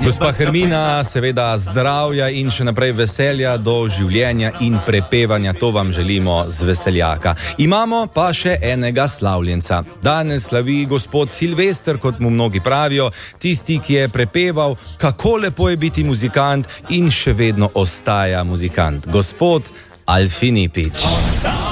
Gospa Hermina, seveda zdravja in še naprej veselja do življenja in prepevanja, to vam želimo z veseljaka. Imamo pa še enega slavljenca. Danes slavi gospod Silvester, kot mu mnogi pravijo, tisti, ki je prepeval, kako lepo je biti muzikant in še vedno ostaja muzikant. Gospod Alfi Nipič.